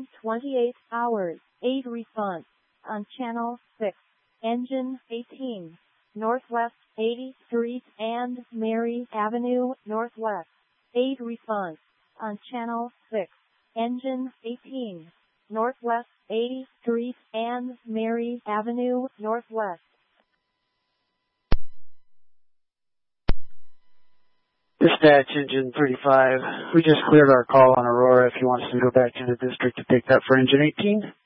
28 hours. 8 response on channel 6. Engine 18. Northwest 80th Street and Mary Avenue, Northwest. 8 response on channel 6. Engine 18. Northwest 80th Street and Mary Avenue, Northwest. Dispatch Engine 35. We just cleared our call on Aurora. If you want us to go back to the district to pick up for Engine 18.